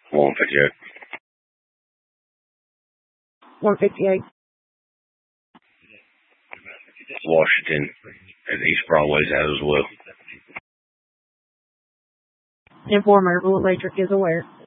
158. 158. Washington at East Broadway's out as well. Informer, Electric is aware.